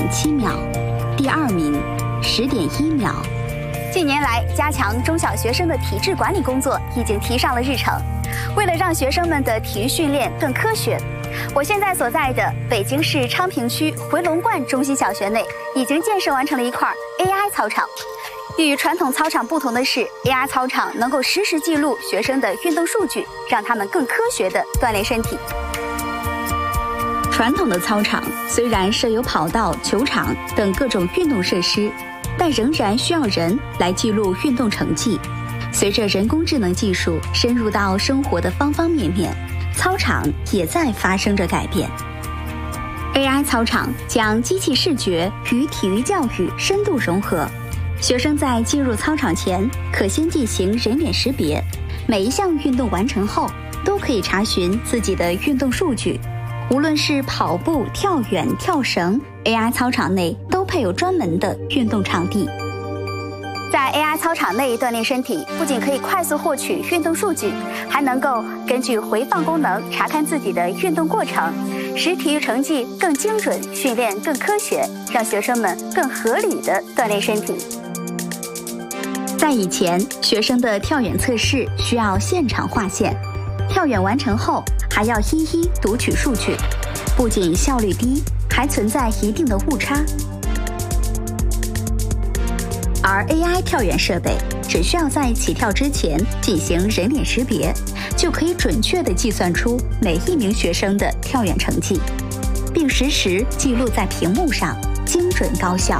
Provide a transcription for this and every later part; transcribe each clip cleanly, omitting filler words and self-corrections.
9.7秒，第2名10.1秒。 近年来，加强中小学生的体质管理工作已经提上了日程。为了让学生们的体育训练更科学，我现在所在的北京市昌平区回龙观中心小学内已经建设完成了一块 AI 操场。与传统操场不同的是 ，AI 操场能够实时记录学生的运动数据，让他们更科学地锻炼身体。 传统的操场虽然设有跑道、球场等各种运动设施，但仍然需要人来记录运动成绩。随着人工智能技术深入到生活的方方面面，操场也在发生着改变。AI 操场将机器视觉与体育教育深度融合。学生在进入操场前，可先进行人脸识别，每一项运动完成后，都可以查询自己的运动数据。无论是跑步、跳远、跳绳 ，AI 操场内都配有专门的运动场地。 在 AI 操场内锻炼身体，不仅可以快速获取运动数据，还能够根据回放功能查看自己的运动过程，使体育成绩更精准，训练更科学，让学生们更合理地锻炼身体。 在以前，学生的跳远测试需要现场划线，跳远完成后还要一一读取数据，不仅效率低，还存在一定的误差。而 AI 跳远设备只需要在起跳之前进行人脸识别，就可以准确地计算出每一名学生的跳远成绩，并实时记录在屏幕上，精准高效。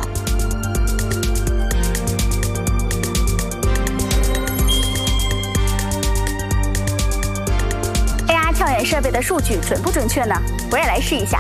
AI 跳远设备的数据准不准确呢？我也来试一下。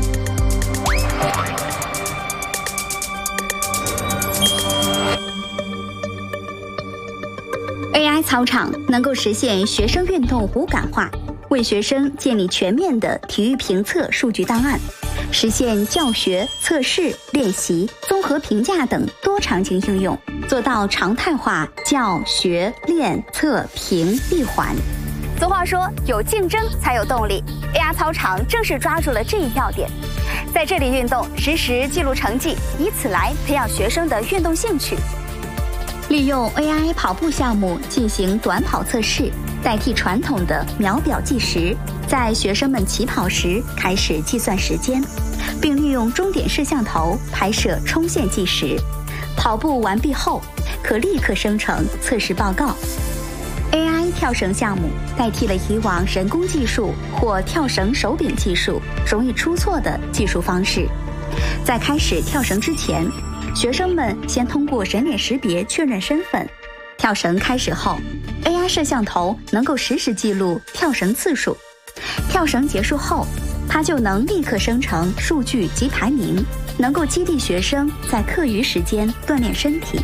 AI 操场能够实现学生运动无感化，为学生建立全面的体育评测数据档案，实现教学、测试、练习、综合评价等多场景应用，做到常态化教学、练、测、评闭环。 俗话说，有竞争才有动力。AI 操场正是抓住了这一要点，在这里运动，实时记录成绩，以此来培养学生的运动兴趣。 利用 AI 跑步项目进行短跑测试，代替传统的秒表计时，在学生们起跑时开始计算时间，并利用终点摄像头拍摄冲线计时。跑步完毕后，可立刻生成测试报告。AI 跳绳项目代替了以往人工技术或跳绳手柄技术容易出错的技术方式。在开始跳绳之前，学生们先通过人脸识别确认身份。跳绳开始后 ，AI 摄像头能够实时记录跳绳次数。跳绳结束后，它就能立刻生成数据及排名，能够激励学生在课余时间锻炼身体。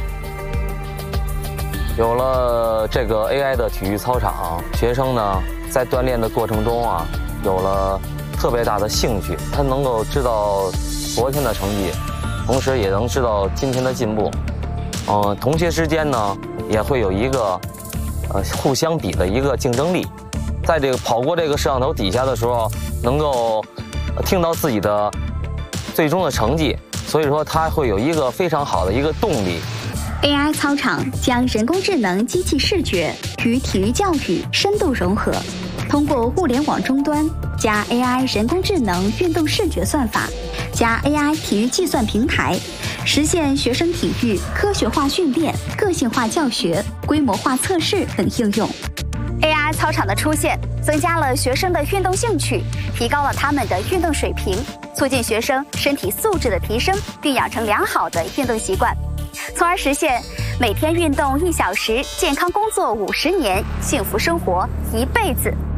有了这个 AI 的体育操场，学生呢在锻炼的过程中啊，有了特别大的兴趣，他能够知道昨天的成绩，同时也能知道今天的进步。同学之间呢也会有一个互相比的一个竞争力，在这个跑过这个摄像头底下的时候，能够听到自己的最终的成绩，所以说他会有一个非常好的一个动力。 AI 操场将人工智能机器视觉与体育教育深度融合，通过物联网终端加 AI 人工智能运动视觉算法加 AI 体育计算平台，实现学生体育科学化训练、个性化教学、规模化测试等应用。 AI 操场的出现，增加了学生的运动兴趣，提高了他们的运动水平，促进学生身体素质的提升，并养成良好的运动习惯，从而实现每天运动1小时，健康工作50年，幸福生活一辈子。